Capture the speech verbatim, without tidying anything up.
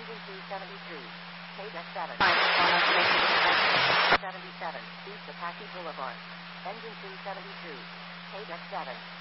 Engine two seventy-three. Page X seven. Final destination. seventy-seven. East Apache Boulevard. Engine two seventy-two. Page X seven.